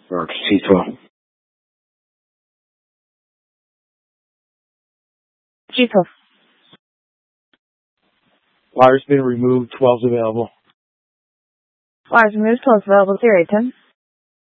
Works, C12. G12. Wire's been removed, 12's available. Wires removed, 12 available, 010.